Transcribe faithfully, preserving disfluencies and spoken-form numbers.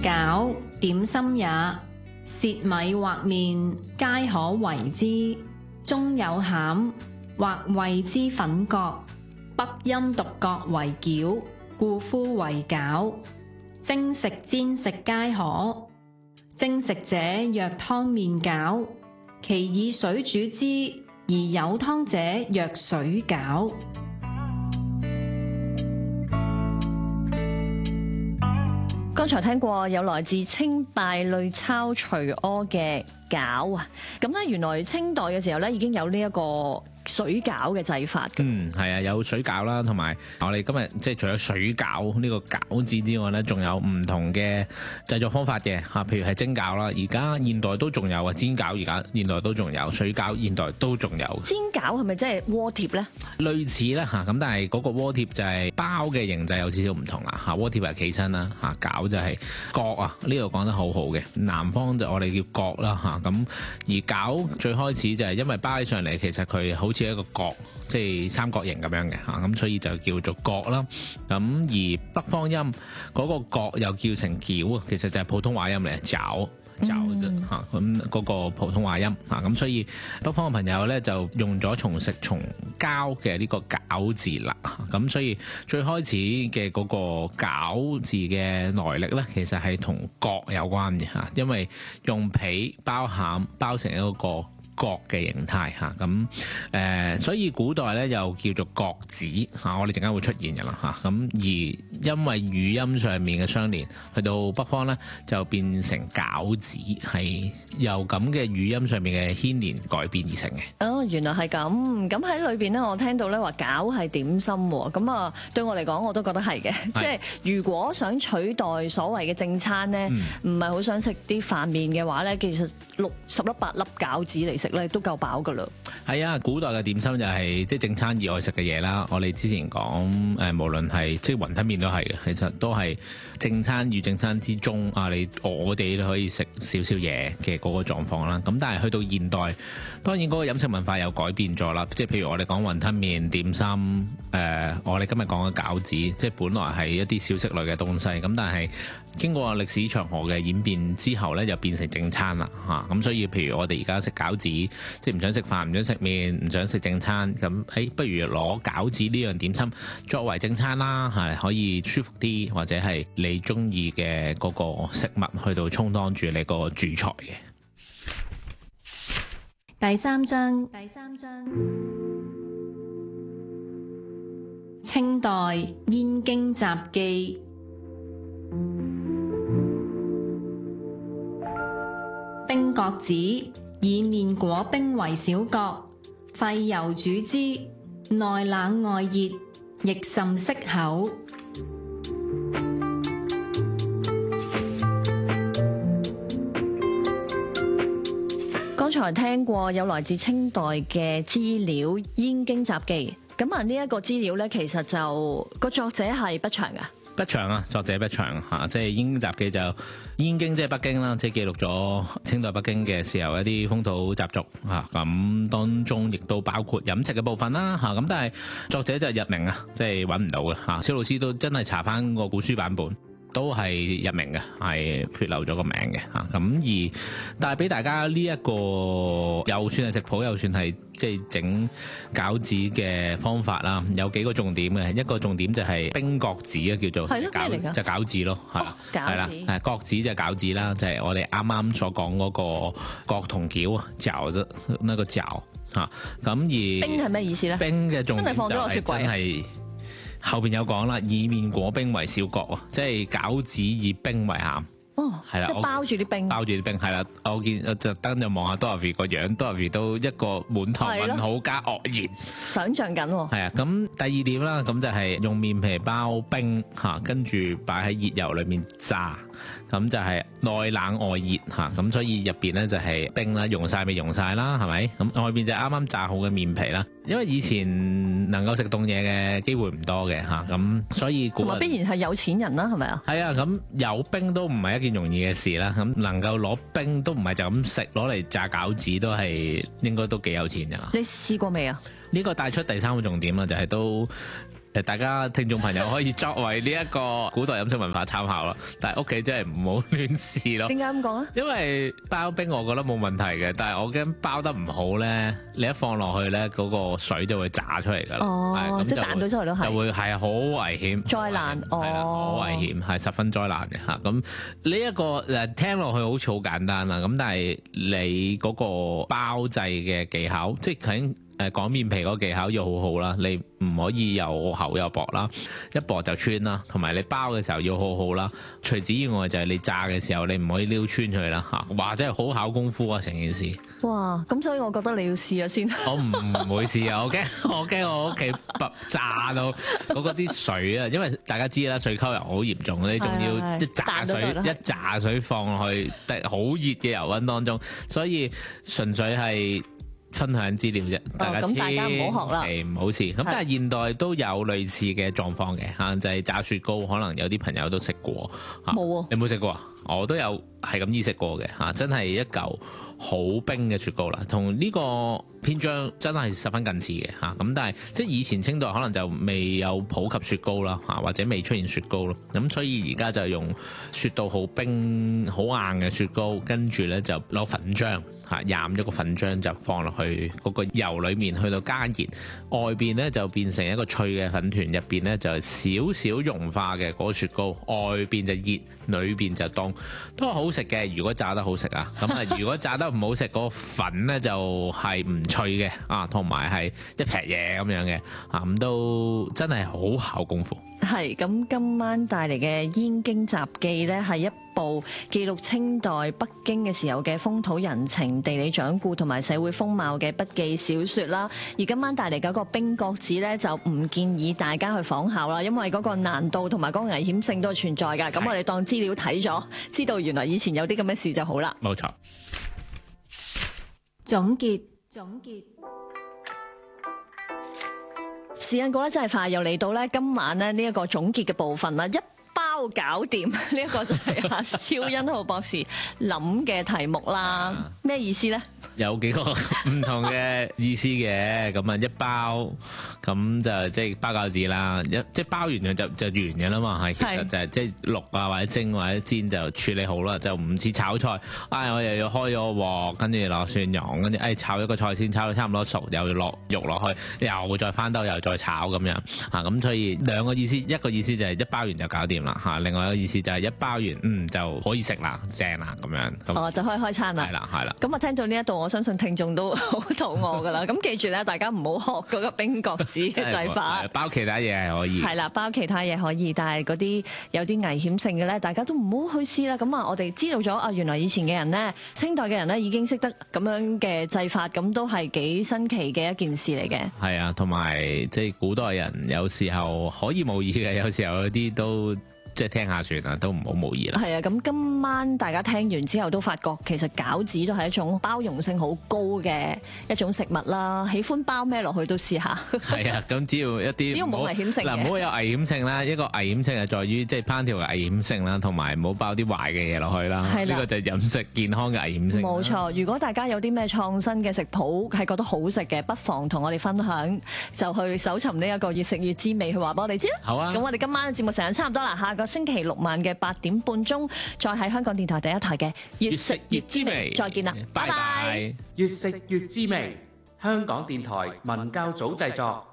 餃，點心也。舌米或麵，皆可為之。中有餡，或謂之粉角。北音獨角為餃，故呼為餃。蒸食煎食皆可。蒸食者曰湯麵餃，其以水煮之，而有湯者曰水餃。 剛才聽過有來自清稗類抄徐柯嘅餃啊，咁咧原來清代嘅時候咧已經有呢一個水餃嘅製法嘅。 嗯，係啊，有水餃啦，同埋我哋今日即係除咗水餃呢個餃字之外咧，仲有唔同嘅製作方法嘅嚇，譬如係蒸餃啦，而家現代都仲有啊，煎餃而家現代都仲有，水餃現代都仲有。 煎餃係咪即係鍋貼咧？ 類似啦嚇，咁但係嗰個鍋貼就係包嘅形制有少少唔同啦嚇，鍋貼係企身啦嚇，餃就係角啊，呢度講得好好嘅，南方就我哋叫角啦嚇，咁而餃最開始就係因為包起上嚟，其實佢好似一個角，即係三角形咁樣嘅嚇，咁所以就叫做角啦。咁而北方音嗰個角又叫成餃啊，其實就係普通話音嚟，餃。餃啫嚇，咁嗰個普通話音嚇，咁所以北方嘅朋友咧就用咗從食從膠嘅呢個餃字啦，咁所以最開始嘅嗰個餃字嘅來歷咧，其實係同角有關嘅嚇，因為用皮包餡包成一個角嘅形態嚇，咁誒，所以古代咧又叫做角子嚇，我哋陣間會出現嘅啦嚇，咁而因為語音上面嘅相連，去到北方咧就變成餃子，係由咁嘅語音上面嘅牽連改變而成嘅。 哦，原來係咁，咁喺裏邊咧，我聽到咧話餃係點心喎，咁啊對我嚟講我都覺得係嘅，即係如果想取代所謂嘅正餐咧，唔係好想食啲飯麵嘅話咧，其實六十粒八粒餃子嚟食咧都夠飽噶啦。 係啊，古代嘅點心就係即係正餐以外食嘅嘢啦。我哋之前講誒，無論係即係雲吞麵都係嘅，其實都係正餐與正餐之中啊，你我哋都可以食少少嘢嘅嗰個狀況啦。咁但係去到現代，當然嗰個飲食文化又改變咗啦。即係譬如我哋講雲吞麵、點心，誒、呃，我哋今日講嘅餃子，即係本來係一啲小食類嘅東西，咁但係經過歷史長河嘅演變之後咧，就變成正餐啦嚇。咁所以譬如我哋而家食餃子，即係唔想食飯、唔想食麵、唔想食正餐，咁誒、哎，不如攞餃子呢樣點心作為正餐啦，係可以舒服啲，或者係你中意嘅嗰個食物去到充當住你個主菜嘅。 第三章，第三章，清代燕京雜記。冰角子，以麵裹冰為小角，沸油煮之，內冷外熱，亦甚適口。 剛才聽過有來自清代嘅資料《燕京雜記》，咁啊呢一個資料咧，其實就個作者係不詳噶。 不詳啊，作者不詳嚇，即係《燕京雜記》就燕京即係北京啦，即係記錄咗清代北京嘅時候一啲風土習俗嚇，咁當中亦都包括飲食嘅部分啦嚇，咁但係作者就係佚名啊，即係揾唔到嘅嚇，蕭老師都真係查翻個古書版本。都係佚名嘅，係缺漏咗個名嘅嚇。咁而但係俾大家呢一個又算係食譜，又算係即係整餃子嘅方法啦。有幾個重點嘅，一個重點就係冰角子啊，叫做係咯，咩嚟㗎？ 就餃子咯，係係啦，係角子就係餃子啦，就係我哋啱啱所講嗰個角同餃啊，餃子呢個餃嚇。咁而冰係咩意思咧？ 冰嘅重點真係放咗落雪櫃係。後邊有講啦，以麵裹冰為小角啊，即係餃子以冰為餡。 哦， 係啦， 即係包住啲冰， 包住啲冰係啦。我見我特登就望下 Dorothy 個樣，Dorothy 都一個滿頭問號加愕然， 想像緊喎。 係啊，咁第二點啦，咁就係用麵皮包冰嚇，跟住擺喺熱油裏面炸，咁就係內冷外熱嚇，咁所以入邊咧就係冰啦，溶晒未溶晒啦，係咪？咁外邊就啱啱炸好嘅麵皮啦。因為以前能夠食凍嘢嘅機會唔多嘅嚇，咁所以同埋必然係有錢人啦，係咪啊？ 係啊，咁有冰都唔係一件容易嘅事啦。咁能夠攞冰都唔係就咁食，攞嚟炸餃子都係應該都幾有錢㗎啦。 你試過未啊？ 呢個帶出第三個重點啦，就係都誒大家聽眾朋友可以作為呢一個古代飲食文化參考咯，但係屋企真係唔好亂試咯。 點解咁講啊？ 因為包冰我覺得冇問題嘅，但係我驚包得唔好咧，你一放落去咧，嗰個水就會炸出嚟㗎啦。 哦，即係彈到出嚟都係。 就會係好危險。 災難哦， 係啦，好危險，係十分災難嘅嚇。咁呢一個誒聽落去好似好簡單啦，咁但係你嗰個包製嘅技巧，即係佢誒講面皮嗰個技巧要好好啦，你唔可以又厚又薄啦，一薄就穿啦，同埋你包嘅時候要好好啦。除此以外就係你炸嘅時候，你唔可以撩穿佢啦嚇，哇！真係好考功夫啊成件事。 哇！咁所以我覺得你要試下先。 我唔會試啊，我驚我驚我屋企炸到嗰啲水啊，因為大家知啦，水溝油好嚴重，你仲要一炸水一炸水放落去好熱嘅油溫當中，所以純粹係分享資料啫，大家千祈唔好試。咁但係現代都有類似嘅狀況嘅嚇，就係、是、炸雪糕，可能有啲朋友都食過嚇。冇啊，你有冇食過啊？我都有係咁意食過嘅嚇，真係一嚿好冰嘅雪糕啦，同呢個篇章真係十分近似嘅嚇。咁但係即係以前清代可能就未有普及雪糕啦嚇，或者未出現雪糕咯。咁所以而家就用雪到好冰好硬嘅雪糕，跟住咧就攞粉漿嚇染咗個粉漿就放落去嗰個油裡面，去到加熱，外邊咧就變成一個脆嘅粉團，入邊咧就少少融化嘅嗰個雪糕，外邊就熱，裏邊就凍，都係好食嘅。如果炸得好食啊，咁啊如果炸得唔好食，嗰個粉咧就係唔脆嘅啊，同埋係一撇嘢咁樣嘅啊，咁都真係好考功夫。 係咁，今晚帶嚟嘅《燕京雜記》呢，係一部記錄清代北京嘅時候嘅風土人情、地理掌故同埋社會風貌嘅筆記小説啦。而今晚帶嚟嘅嗰個冰角紙呢，就唔建議大家去仿效啦，因為嗰個難度同埋嗰個危險性都係存在㗎。咁我哋當資料睇咗，知道原來以前有啲咁嘅事就好啦。 冇錯。 總結總結。 時間過得真係快，又嚟到咧今晚咧呢一個總結嘅部分啦，一包搞掂呢一個就係阿蕭欣浩博士諗嘅題目啦。咩意思咧？有幾個唔同嘅意思嘅，咁啊一包咁就即係包餃子啦，一即係包完就就就完嘅啦嘛，係其實就係即係淥啊或者蒸或者煎就處理好啦，就唔似炒菜，唉我又要開咗個鑊，跟住落蒜蓉，跟住誒炒一個菜先，炒到差唔多熟，又要落肉落去，又再翻兜又再炒咁樣啊，咁所以兩個意思，一個意思就係一包完就搞掂啦嚇，另外一個意思就係一包完嗯就可以食啦，正啦咁樣。哦，就可以開餐啦。係啦係啦。咁我聽到呢一度。我相信聽眾都好肚餓噶啦，咁記住咧，大家唔好學嗰個冰角紙嘅製法。包其他嘢係可以。係啦，包其他嘢可以，但係嗰啲有啲危險性嘅咧，大家都唔好去試啦。咁啊，我哋知道咗啊，原來以前嘅人咧，清代嘅人咧已經識得咁樣嘅製法，咁都係幾新奇嘅一件事嚟嘅。係啊，同埋即係古代人有時候可以無意嘅，有時候有啲都。即係聽下算啦，都唔好無意啦。係啊，咁今晚大家聽完之後都發覺，其實餃子都係一種包容性好高嘅一種食物啦。喜歡包咩落去都試下。係啊，咁只要一啲，只要冇危險性嘅。嗱，唔好有危險性啦。一個危險性係在於即係烹調嘅危險性啦，同埋唔好包啲壞嘅嘢落去啦。係啦，呢個就係飲食健康嘅危險性。冇錯，如果大家有啲咩創新嘅食譜係覺得好食嘅，不妨同我哋分享，就去搜尋呢一個越食越滋味，去話俾我哋知啦。好啊。咁我哋今晚嘅節目時間差唔多啦，下個星期六晚嘅八點半鐘，再喺香港電台第一台嘅越食越滋味，再見啦，拜拜。越食越滋味，香港電台文教組製作。